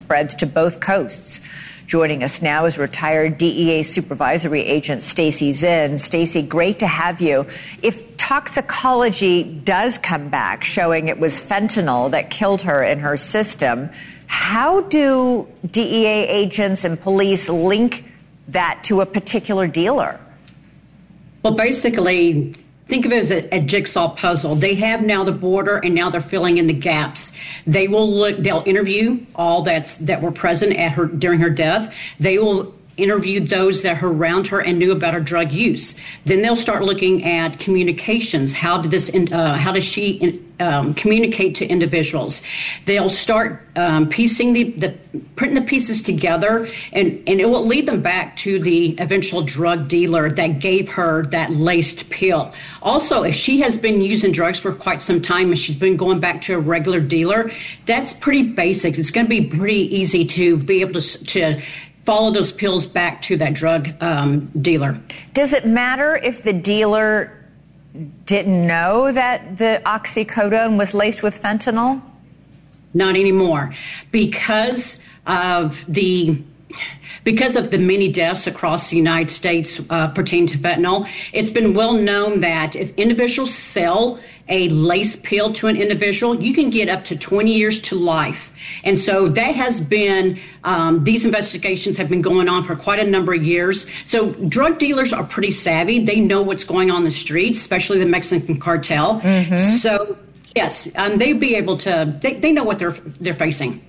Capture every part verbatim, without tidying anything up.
spreads to both coasts. Joining us now is retired D E A supervisory agent Stacy Zinn. Stacy, great to have you. If toxicology does come back showing it was fentanyl that killed her in her system, how do D E A agents and police link that to a particular dealer? Well, basically, think of it as a, a jigsaw puzzle. They have now the border, and now they're filling in the gaps. They will look. They'll interview all that's that were present at her during her death. They will interview those that were around her and knew about her drug use. Then they'll start looking at communications. How did this? Uh, how does she um, communicate to individuals? They'll start um, piecing the, the putting the pieces together, and and it will lead them back to the eventual drug dealer that gave her that laced pill. Also, if she has been using drugs for quite some time and she's been going back to a regular dealer, that's pretty basic. It's going to be pretty easy to be able to to follow those pills back to that drug um, dealer. Does it matter if the dealer didn't know that the oxycodone was laced with fentanyl? Not anymore, because of the because of the many deaths across the United States uh, pertaining to fentanyl. It's been well known that if individuals sell a lace pill to an individual, you can get up to twenty years to life. And so that has been, um, these investigations have been going on for quite a number of years. So drug dealers are pretty savvy. They know what's going on in the streets, especially the Mexican cartel. Mm-hmm. So, yes, um, they'd be able to, they, they know what they're they're facing.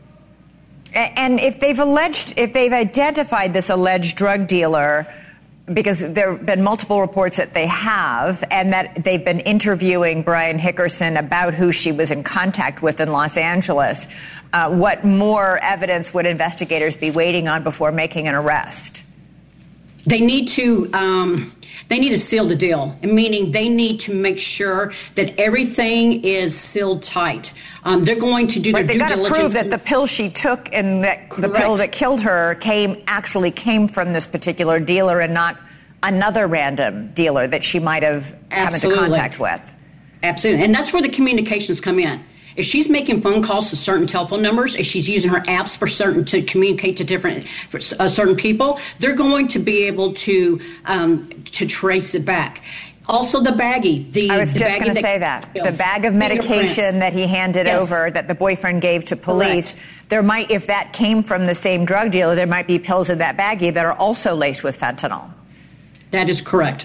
And if they've alleged, if they've identified this alleged drug dealer, because there have been multiple reports that they have, and that they've been interviewing Brian Hickerson about who she was in contact with in Los Angeles, uh, what more evidence would investigators be waiting on before making an arrest? They need to um, they need to seal the deal, meaning they need to make sure that everything is sealed tight. Um, they're going to do right, their due diligence. They've got to prove that the pill she took and that the pill that killed her came actually came from this particular dealer and not another random dealer that she might have Absolutely. come into contact with. Absolutely, and that's where the communications come in. If she's making phone calls to certain telephone numbers, if she's using her apps for certain to communicate to different for, uh, certain people, they're going to be able to um, to trace it back. Also, the baggie. The, I was the just going to say that. The bag of medication that he handed yes. over that the boyfriend gave to police, Correct. there might, if that came from the same drug dealer, there might be pills in that baggie that are also laced with fentanyl. That is correct.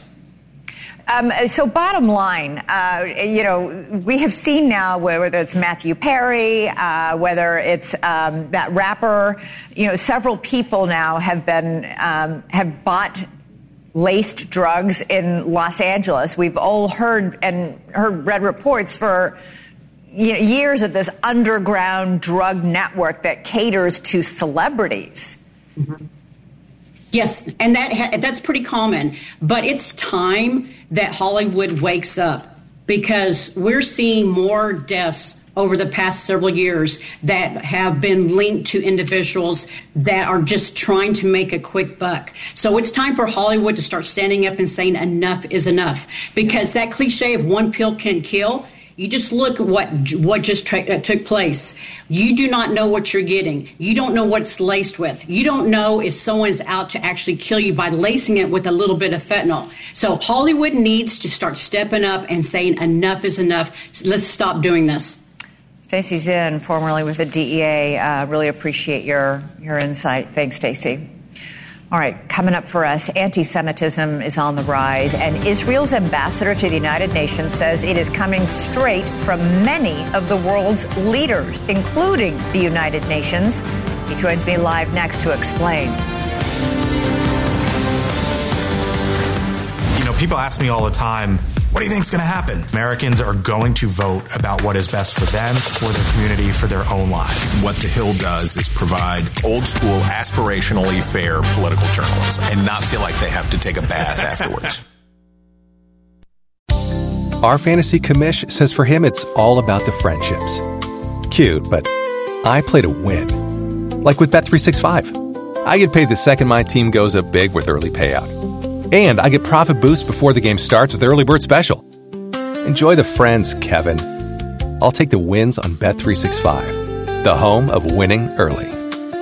Um, so bottom line, uh, you know, we have seen now whether it's Matthew Perry, uh, whether it's um, that rapper, you know, several people now have been, um, have bought laced drugs in Los Angeles. We've all heard and heard, read reports for you know, years of this underground drug network that caters to celebrities. Mm-hmm. Yes, and that ha- that's pretty common. But it's time that Hollywood wakes up, because we're seeing more deaths over the past several years that have been linked to individuals that are just trying to make a quick buck. So it's time for Hollywood to start standing up and saying enough is enough, because that cliche of one pill can kill, you just look at what what just tra- uh, took place. You do not know what you're getting. You don't know what it's laced with. You don't know if someone's out to actually kill you by lacing it with a little bit of fentanyl. So Hollywood needs to start stepping up and saying enough is enough. Let's stop doing this. Stacy Zinn, formerly with the D E A, uh, really appreciate your, your insight. Thanks, Stacy. All right, coming up for us, anti-Semitism is on the rise, and Israel's ambassador to the United Nations says it is coming straight from many of the world's leaders, including the United Nations. He joins me live next to explain. You know, people ask me all the time, what do you think is going to happen? Americans are going to vote about what is best for them, for their community, for their own lives. What The Hill does is provide old school, aspirationally fair political journalism and not feel like they have to take a bath afterwards. Our fantasy commish says for him it's all about the friendships. Cute, but I play to win. Like with Bet three sixty-five. I get paid the second my team goes up big with early payout. And I get profit boost before the game starts with Early Bird Special. Enjoy the friends, Kevin. I'll take the wins on Bet three sixty-five, the home of winning early.